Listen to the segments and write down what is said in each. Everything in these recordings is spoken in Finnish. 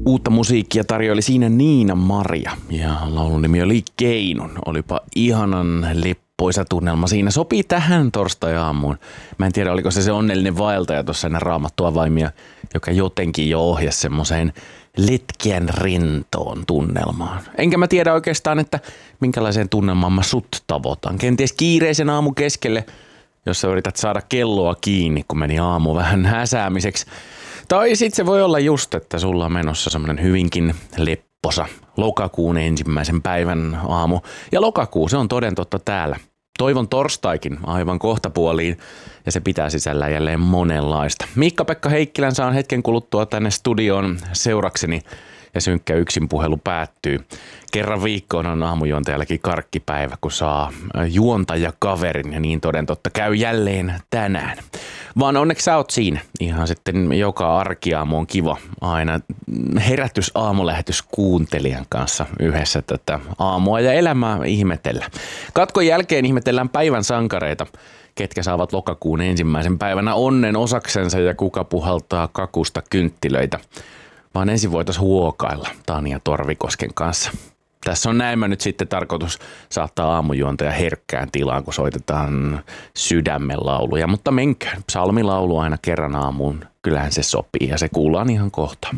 Uutta musiikkia tarjoili siinä Niina Maria ja laulun nimi oli Keinun. Olipa ihanan leppoisa tunnelma siinä. Sopii tähän torstai-aamuun. Mä en tiedä, oliko se onnellinen vaeltaja tuossa ennen Raamattua vaimia, joka jotenkin jo ohjasi semmoiseen letkeän rentoon tunnelmaan. Enkä mä tiedä oikeastaan, että minkälaiseen tunnelmaan mä sut tavoitan. Kenties kiireisen aamun keskelle, jos sä yrität saada kelloa kiinni, kun meni aamu vähän häsäämiseksi. Tai sit se voi olla just, että sulla on menossa semmoinen hyvinkin lepposa lokakuun 1. päivän aamu. Ja lokakuu, se on toden totta täällä. Toivon torstaikin aivan kohtapuoliin ja se pitää sisällä jälleen monenlaista. Miikka-Pekka Heikkilän saan hetken kuluttua tänne studioon seurakseni ja synkkä yksinpuhelu päättyy. Kerran viikkoon on aamujuontajallakin karkkipäivä, kun saa juontajakaverin ja niin toden totta käy jälleen tänään. Vaan onneksi sä oot siinä. Ihan sitten joka arkiaamu on kiva aina herätysaamulähetys kuuntelijan kanssa yhdessä tätä aamua ja elämää ihmetellä. Katkon jälkeen ihmetellään päivän sankareita, ketkä saavat lokakuun 1. päivänä onnen osaksensa ja kuka puhaltaa kakusta kynttilöitä. Vaan ensin voitaisiin huokailla Tania Torvikosken kanssa. Tässä on näemmä nyt sitten tarkoitus saattaa aamujuontaja herkkään tilaan, kun soitetaan sydämen lauluja. Mutta menkään, psalmilaulu aina kerran aamuun. Kyllähän se sopii ja se kuullaan ihan kohta.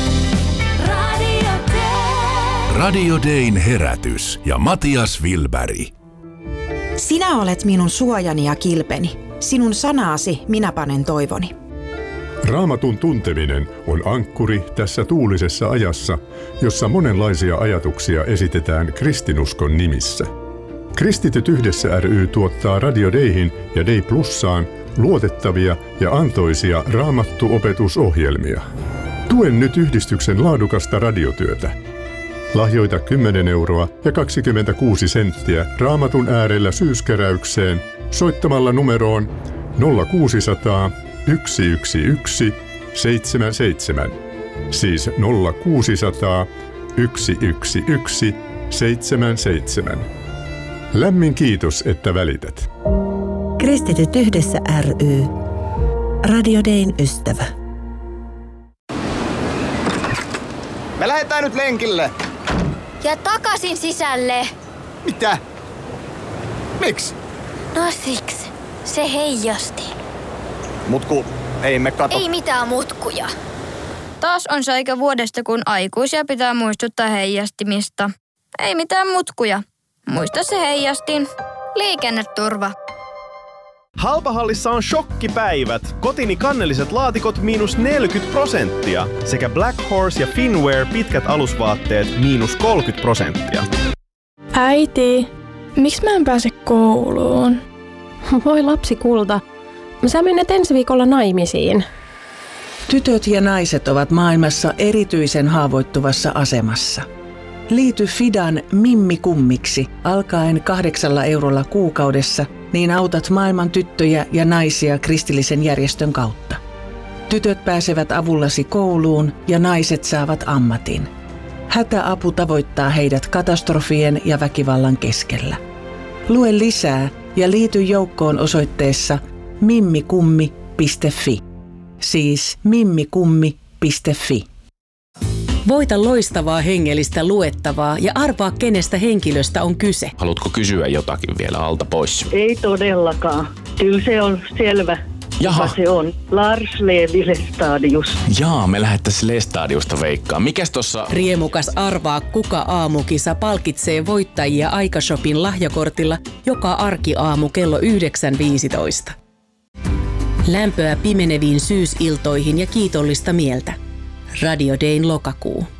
Radio Dayn herätys ja Matias Wilberg. Sinä olet minun suojani ja kilpeni. Sinun sanaasi minä panen toivoni. Raamatun tunteminen on ankkuri tässä tuulisessa ajassa, jossa monenlaisia ajatuksia esitetään kristinuskon nimissä. Kristityt yhdessä ry tuottaa Radio Dayhin ja Day Plussaan luotettavia ja antoisia raamattuopetusohjelmia. Tuen nyt yhdistyksen laadukasta radiotyötä. Lahjoita 10 euroa ja 26 senttiä Raamatun äärellä syyskeräykseen soittamalla numeroon 0600 111 77, siis 0600 111 77. Lämmin kiitos, että välität. Kristityt yhdessä ry. Radio Dayn ystävä. Me lähdetään nyt lenkille. Ja takaisin sisälle. Mitä? Miksi? No siksi. Se heijasti. Mutku, ei me kato. Ei mitään mutkuja. Taas on se aika vuodesta, kun aikuisia pitää muistuttaa heijastimista. Ei mitään mutkuja. Muista se heijastin. Liikenneturva. Halpahallissa on shokkipäivät. Kotini kannelliset laatikot -40% sekä Black Horse ja Finwear pitkät alusvaatteet -30%. Äiti, miksi mä en pääse kouluun? Voi lapsi kulta. Sä menet ensi viikolla naimisiin. Tytöt ja naiset ovat maailmassa erityisen haavoittuvassa asemassa. Liity Fidan Mimmi-kummiksi alkaen 8 eurolla kuukaudessa, niin autat maailman tyttöjä ja naisia kristillisen järjestön kautta. Tytöt pääsevät avullasi kouluun ja naiset saavat ammatin. Hätäapu tavoittaa heidät katastrofien ja väkivallan keskellä. Lue lisää ja liity joukkoon osoitteessa mimmikummi.fi. Siis mimmikummi.fi. Voita loistavaa hengellistä luettavaa ja arvaa, kenestä henkilöstä on kyse. Haluatko kysyä jotakin vielä alta pois? Ei todellakaan. Kyllä se on selvä. Jaha. Se on Lars Levi Lestadius. Jaa, me lähettäisiin Lestadiusta veikkaan. Mikäs tossa? Riemukas arvaa, kuka aamukisa palkitsee voittajia Aikashopin lahjakortilla joka arkiaamu kello 9.15. Lämpöä pimeneviin syysiltoihin ja kiitollista mieltä. Radio Dayn lokakuu.